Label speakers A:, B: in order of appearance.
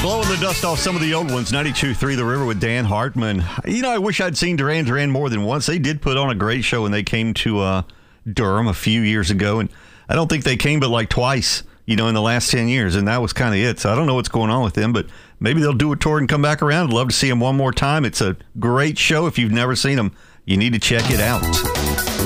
A: Blowing the dust off some of the old ones, 92.3 The River with Dan Hartman. I wish I'd seen Duran Duran more than once. They did put on a great show when they came to Durham a few years ago, and I don't think they came but like twice, in the last 10 years, and that was kind of it. So I don't know what's going on with them, but maybe they'll do a tour and come back around. I'd love to see them one more time. It's a great show. If you've never seen them, you need to check it out.